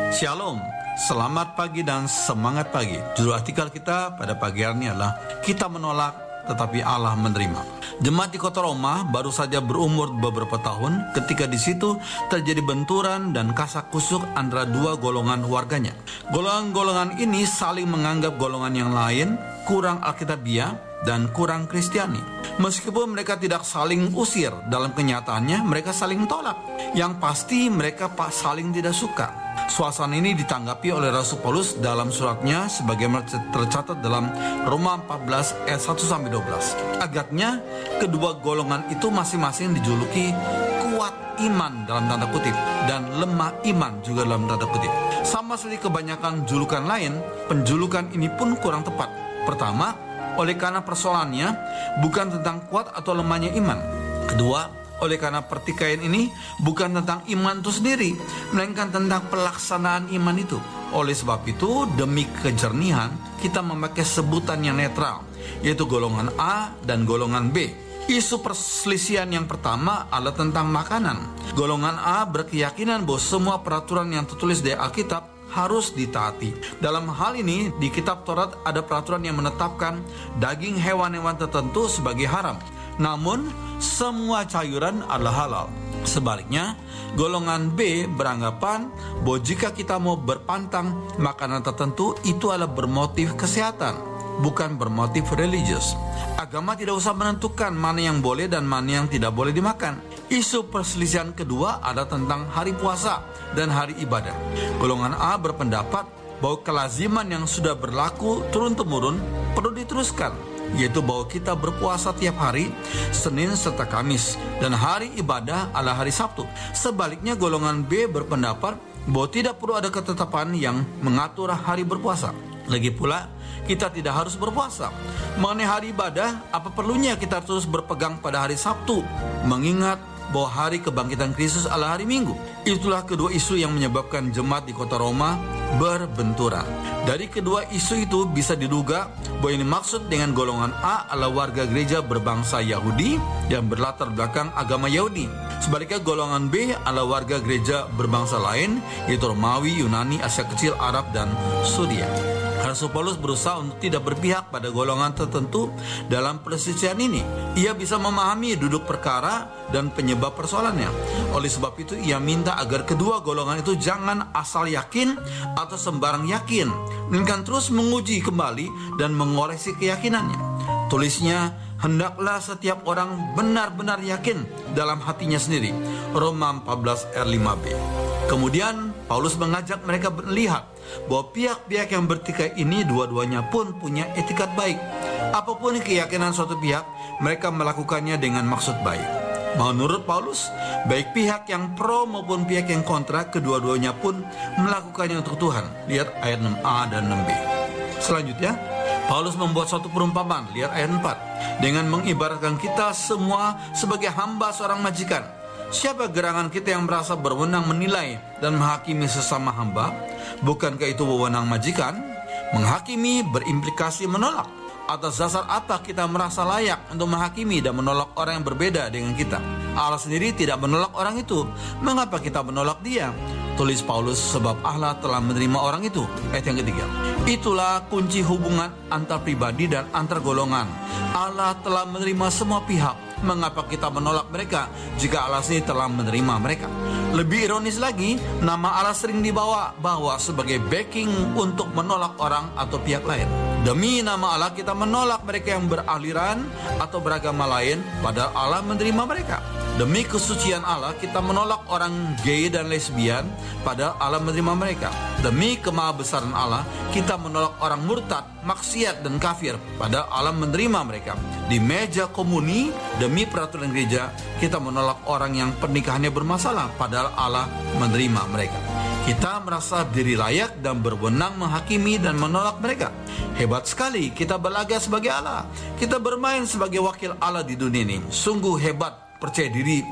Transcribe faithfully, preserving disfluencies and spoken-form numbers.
Shalom, selamat pagi dan semangat pagi. Judul artikel kita pada pagi hari ini adalah Kita menolak tetapi Allah menerima. Jemaat di kota Roma baru saja berumur beberapa tahun ketika di situ terjadi benturan dan kasak-kusuk antara dua golongan warganya. Golongan-golongan ini saling menganggap golongan yang lain kurang alkitabiah dan kurang kristiani. Meskipun mereka tidak saling usir, dalam kenyataannya mereka saling tolak. Yang pasti mereka saling tidak suka. Suasana ini ditanggapi oleh Rasul Paulus dalam suratnya sebagaimana tercatat dalam Roma empat belas ayat satu sampai dua belas. Agaknya kedua golongan itu masing-masing dijuluki kuat iman dalam tanda kutip dan lemah iman juga dalam tanda kutip. Sama seperti kebanyakan julukan lain, penjulukan ini pun kurang tepat. Pertama, oleh karena persoalannya bukan tentang kuat atau lemahnya iman. Kedua, oleh karena pertikaian ini bukan tentang iman itu sendiri, melainkan tentang pelaksanaan iman itu. Oleh sebab itu, demi kejernihan, kita memakai sebutan yang netral, yaitu golongan A dan golongan B. Isu perselisihan yang pertama adalah tentang makanan. Golongan A berkeyakinan bahwa semua peraturan yang tertulis di Alkitab harus ditaati. Dalam hal ini, di kitab Taurat ada peraturan yang menetapkan daging hewan-hewan tertentu sebagai haram. Namun, semua sayuran adalah halal. Sebaliknya, golongan B beranggapan bahwa jika kita mau berpantang makanan tertentu, itu adalah bermotif kesehatan, bukan bermotif religius. Agama tidak usah menentukan mana yang boleh dan mana yang tidak boleh dimakan. Isu perselisihan kedua adalah tentang hari puasa dan hari ibadah. Golongan A berpendapat bahwa kelaziman yang sudah berlaku turun-temurun perlu diteruskan, yaitu bahwa kita berpuasa tiap hari, Senin serta Kamis, dan hari ibadah adalah hari Sabtu. Sebaliknya, golongan B berpendapat bahwa tidak perlu ada ketetapan yang mengatur hari berpuasa. Lagi pula, kita tidak harus berpuasa. Mengenai hari ibadah, apa perlunya kita terus berpegang pada hari Sabtu, mengingat bahwa hari kebangkitan Kristus adalah hari Minggu? Itulah kedua isu yang menyebabkan jemaat di kota Roma berbenturan. Dari kedua isu itu bisa diduga bahwa ini maksud dengan golongan A adalah warga gereja berbangsa Yahudi yang berlatar belakang agama Yahudi. Sebaliknya golongan B adalah warga gereja berbangsa lain, yaitu Romawi, Yunani, Asia Kecil, Arab, dan Suria. Rasul Paulus berusaha untuk tidak berpihak pada golongan tertentu dalam perselisihan ini. Ia bisa memahami duduk perkara dan penyebab persoalannya. Oleh sebab itu, ia minta agar kedua golongan itu jangan asal yakin atau sembarang yakin, melainkan terus menguji kembali dan mengoreksi keyakinannya. Tulisnya, hendaklah setiap orang benar-benar yakin dalam hatinya sendiri. Roma empat belas ayat lima b. Kemudian Paulus mengajak mereka melihat bahwa pihak-pihak yang bertikai ini dua-duanya pun punya etikat baik. Apapun keyakinan suatu pihak, mereka melakukannya dengan maksud baik. Menurut Paulus, baik pihak yang pro maupun pihak yang kontra, kedua-duanya pun melakukannya untuk Tuhan. Lihat ayat enam a dan enam b. Selanjutnya, Paulus membuat suatu perumpamaan. Lihat ayat empat. Dengan mengibaratkan kita semua sebagai hamba seorang majikan. Siapa gerangan kita yang merasa berwenang menilai dan menghakimi sesama hamba? Bukankah itu wewenang majikan? Menghakimi berimplikasi menolak. Atas dasar apa kita merasa layak untuk menghakimi dan menolak orang yang berbeda dengan kita? Allah sendiri tidak menolak orang itu. Mengapa kita menolak dia? Tulis Paulus, sebab Allah telah menerima orang itu. Ayat yang ketiga. Itulah kunci hubungan antar pribadi dan antar golongan. Allah telah menerima semua pihak. Mengapa kita menolak mereka jika Allah sendiri telah menerima mereka? Lebih ironis lagi, nama Allah sering dibawa bawa sebagai backing untuk menolak orang atau pihak lain. Demi nama Allah kita menolak mereka yang beraliran atau beragama lain, padahal Allah menerima mereka. Demi kesucian Allah kita menolak orang gay dan lesbian, padahal Allah menerima mereka. Demi kemahabesaran Allah kita menolak orang murtad, maksiat dan kafir, padahal Allah menerima mereka. Di meja komuni demi peraturan gereja kita menolak orang yang pernikahannya bermasalah, padahal Allah menerima mereka. Kita merasa diri layak dan berwenang menghakimi dan menolak mereka. Hebat sekali kita berlagak sebagai Allah. Kita bermain sebagai wakil Allah di dunia ini. Sungguh hebat, percaya diri